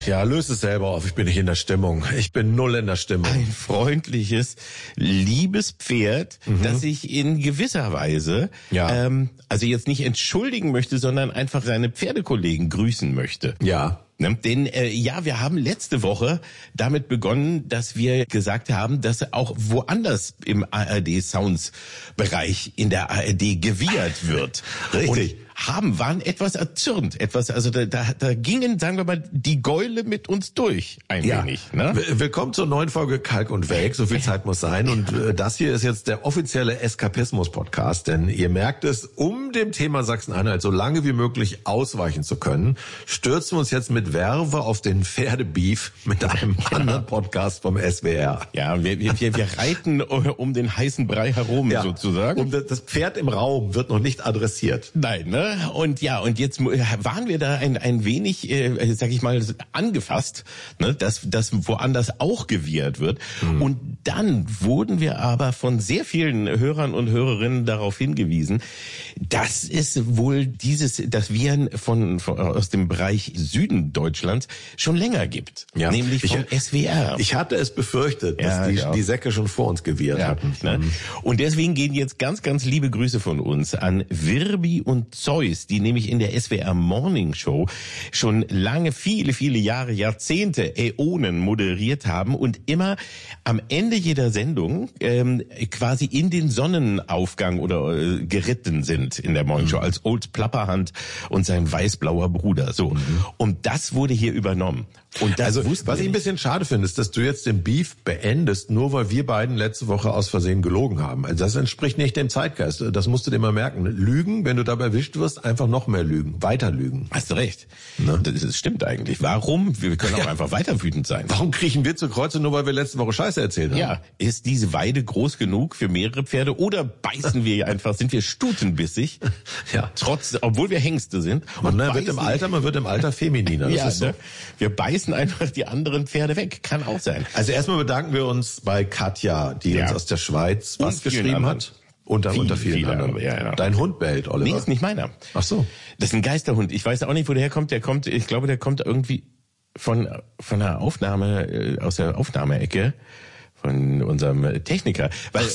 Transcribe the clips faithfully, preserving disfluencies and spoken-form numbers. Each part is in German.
Ja, löse es selber auf. Ich bin nicht in der Stimmung. Ich bin null in der Stimmung. Ein freundliches, liebes Pferd, mhm. das sich in gewisser Weise, ja. ähm, also jetzt nicht entschuldigen möchte, sondern einfach seine Pferdekollegen grüßen möchte. Ja. Denn äh, ja, wir haben letzte Woche damit begonnen, dass wir gesagt haben, dass auch woanders im A R D-Sounds-Bereich in der A R D gewiehert wird. Richtig. Und haben, waren etwas erzürnt, etwas, also da, da, da gingen, sagen wir mal, die Gäule mit uns durch, ein ja. wenig. Ne? Willkommen zur neuen Folge Kalk und Welk, so viel Zeit muss sein. Und äh, das hier ist jetzt der offizielle Eskapismus-Podcast, denn ihr merkt es, um dem Thema Sachsen-Anhalt so lange wie möglich ausweichen zu können, stürzen wir uns jetzt mit Werbe auf den Pferdebeef mit einem ja. anderen Podcast vom S W R. Ja, wir, wir, wir reiten um den heißen Brei herum, ja. sozusagen. Und das Pferd im Raum wird noch nicht adressiert. Nein, ne? Und ja, und jetzt waren wir da ein ein wenig, äh, sag ich mal, angefasst, ne, dass das woanders auch gewehrt wird. Mhm. Und dann wurden wir aber von sehr vielen Hörern und Hörerinnen darauf hingewiesen, dass es wohl dieses, das Wehren von, von aus dem Bereich Süden Deutschlands schon länger gibt, ja. nämlich vom ich, S W R. Ich hatte es befürchtet, dass ja, die, ja. die Säcke schon vor uns gewehrt ja, hatten. Ne? Mhm. Und deswegen gehen jetzt ganz, ganz liebe Grüße von uns an Wirbi und Zeus, die nämlich in der S W R Morning Show schon lange, viele, viele Jahre, Jahrzehnte, Äonen moderiert haben und immer am Ende jeder Sendung ähm, quasi in den Sonnenaufgang oder äh, geritten sind in der Morning Show, mhm. als Old Plapperhand und sein weißblauer Bruder. So. Mhm. Und das wurde hier übernommen. Und das also, was ich ein bisschen schade finde, ist, dass du jetzt den Beef beendest, nur weil wir beiden letzte Woche aus Versehen gelogen haben. Also das entspricht nicht dem Zeitgeist. Das musst du dir mal merken. Lügen, wenn du dabei erwischt wirst, einfach noch mehr lügen, weiter lügen. Hast du recht. Ne? Das, das stimmt eigentlich. Warum? Wir können auch ja. einfach weiter wütend sein. Warum kriechen wir zu Kreuze, nur weil wir letzte Woche Scheiße erzählt haben? Ja, ist diese Weide groß genug für mehrere Pferde oder beißen wir einfach, sind wir stutenbissig? Ja. Trotz, obwohl wir Hengste sind. Und man wird im Alter, man wird im Alter femininer. Das ja, ist so. Ne? Wir beißen einfach die anderen Pferde weg. Kann auch sein. Also erstmal bedanken wir uns bei Katja, die ja. uns aus der Schweiz was geschrieben anderen. hat. Unter, viel, unter vielen viele anderen. andere, ja, ja. Dein Hund bellt, Oliver. Nee, ist nicht meiner. Ach so. Das ist ein Geisterhund. Ich weiß auch nicht, wo der herkommt. Der kommt, ich glaube, der kommt irgendwie von, von der Aufnahme, aus der Aufnahmeecke von unserem Techniker. Weil,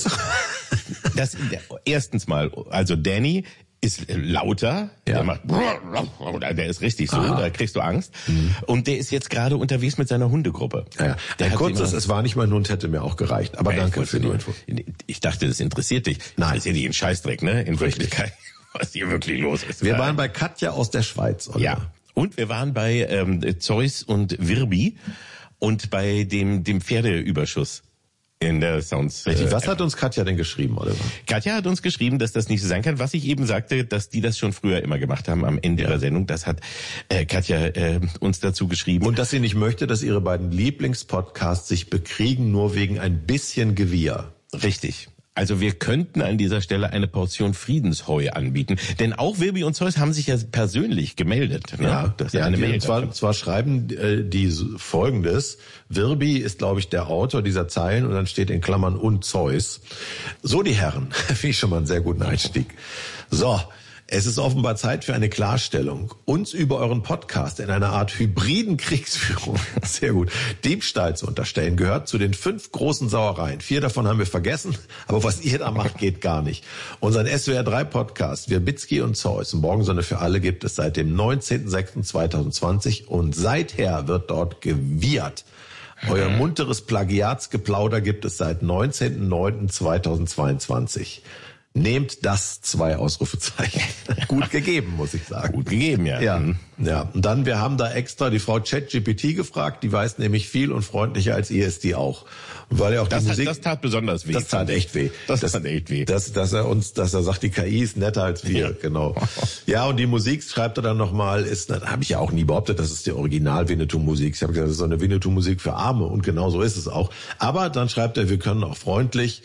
das, erstens mal, also Danny ist lauter, ja. der macht, der ist richtig so, Aha. da kriegst du Angst. Mhm. Und der ist jetzt gerade unterwegs mit seiner Hundegruppe. Ja, ja. Der Ein kurzes, es war nicht mein Hund, hätte mir auch gereicht. Aber ja, danke für die Info. Ich dachte, das interessiert dich. Nein. Das ist ja nicht ein Scheißdreck, ne? In Wirklichkeit, was hier wirklich los ist. Wir waren bei Katja aus der Schweiz, Oliver. Ja. Und wir waren bei ähm, Zeus und Wirbi und bei dem dem Pferdeüberschuss in der Sounds. Richtig. Was hat uns Katja denn geschrieben, Oliver? Katja hat uns geschrieben, dass das nicht so sein kann. Was ich eben sagte, dass die das schon früher immer gemacht haben am Ende ja. ihrer Sendung, das hat äh, Katja äh, uns dazu geschrieben. Und dass sie nicht möchte, dass ihre beiden Lieblingspodcasts sich bekriegen, nur wegen ein bisschen Gewieher. Richtig. Also wir könnten an dieser Stelle eine Portion Friedensheu anbieten. Denn auch Wirbi und Zeus haben sich ja persönlich gemeldet. Ne? Ja, das ist ja eine die, Mail. Zwar, zwar schreiben äh, die Folgendes. Wirbi ist, glaube ich, der Autor dieser Zeilen und dann steht in Klammern und Zeus. So, die Herren, finde ich schon mal einen sehr guten Einstieg. So. Es ist offenbar Zeit für eine Klarstellung. Uns über euren Podcast in einer Art hybriden Kriegsführung, sehr gut, Diebstahl zu unterstellen, gehört zu den fünf großen Sauereien. Vier davon haben wir vergessen, aber was ihr da macht, geht gar nicht. Unseren S W R drei Podcast, Wirbitski und Zeus, Morgensonne für alle, gibt es seit dem neunzehnten sechsten zweitausendzwanzig und seither wird dort gewiehert. Euer munteres Plagiatsgeplauder gibt es seit neunzehnten neunten zweitausendzweiundzwanzig. Nehmt das, zwei Ausrufezeichen. Gut gegeben, muss ich sagen. Gut gegeben, ja. Ja, ja. Und dann, wir haben da extra die Frau ChatGPT gefragt, die weiß nämlich viel und freundlicher als ihr ist die auch. Und weil ja auch das, die Musik, hat, das tat besonders weh. Das tat echt weh. Das, das tat echt weh. Dass, dass er uns, dass er sagt, die K I ist netter als wir, ja. Genau. Ja, und die Musik, schreibt er dann nochmal, ist, da habe ich ja auch nie behauptet, das ist die Original-Winnetou-Musik. Ich habe gesagt, das ist so eine Winnetou-Musik für Arme und genau so ist es auch. Aber dann schreibt er, wir können auch freundlich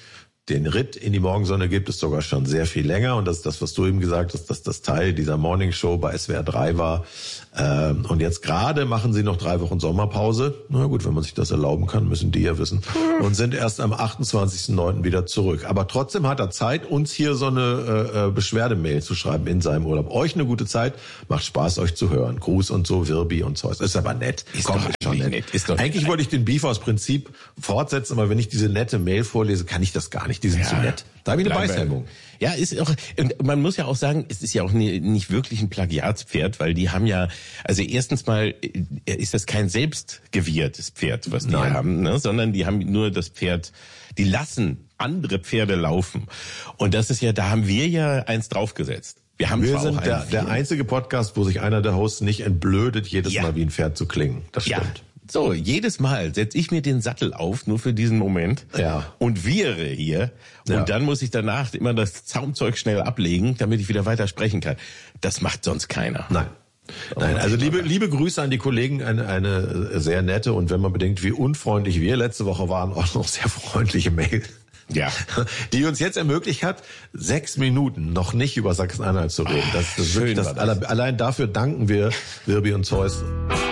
Den Ritt in die Morgensonne gibt es sogar schon sehr viel länger. Und das ist das, was du eben gesagt hast, dass das Teil dieser Morning Show bei S W R drei war. Und jetzt gerade machen sie noch drei Wochen Sommerpause. Na gut, wenn man sich das erlauben kann, müssen die ja wissen. Und sind erst am achtundzwanzigsten neunten wieder zurück. Aber trotzdem hat er Zeit, uns hier so eine äh, Beschwerdemail zu schreiben in seinem Urlaub. Euch eine gute Zeit. Macht Spaß, euch zu hören. Gruß und so, Wirbi und Zeus. Ist aber nett. Ist Komm, doch ist schon nett. nett. Ist doch Eigentlich nett. wollte ich den Beef aus Prinzip fortsetzen, aber wenn ich diese nette Mail vorlese, kann ich das gar nicht. Die sind Ja, zu nett. Da habe ich eine Beißhemmung. Ja, ist auch, und man muss ja auch sagen, es ist ja auch nie, nicht wirklich ein Plagiatspferd, weil die haben ja, also erstens mal ist das kein selbstgewährtes Pferd, was die Nein. haben, ne, sondern die haben nur das Pferd, die lassen andere Pferde laufen. Und das ist ja, da haben wir ja eins draufgesetzt. Wir haben Wir zwar auch sind der, einen der Pferd. einzige Podcast, wo sich einer der Hosts nicht entblödet, jedes Ja. Mal wie ein Pferd zu klingen. Das Ja. stimmt. So, jedes Mal setze ich mir den Sattel auf, nur für diesen Moment. Ja. Und wiehre hier. Ja. Und dann muss ich danach immer das Zaumzeug schnell ablegen, damit ich wieder weiter sprechen kann. Das macht sonst keiner. Nein. Nein, also liebe, liebe Grüße an die Kollegen, eine, eine sehr nette und wenn man bedenkt, wie unfreundlich wir letzte Woche waren, auch noch sehr freundliche Mail. Ja. Die uns jetzt ermöglicht hat, sechs Minuten noch nicht über Sachsen-Anhalt zu reden. Das, das ist Schön wirklich das, war das. alle- allein dafür danken wir Wirbi und Zeus.